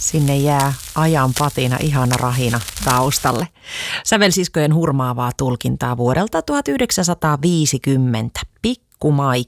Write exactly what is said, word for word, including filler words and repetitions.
Sinne jää ajan patina ihana rahina taustalle. Sävelsiskojen hurmaavaa tulkintaa vuodelta tuhatyhdeksänsataaviisikymmentä. Pikku Maikki.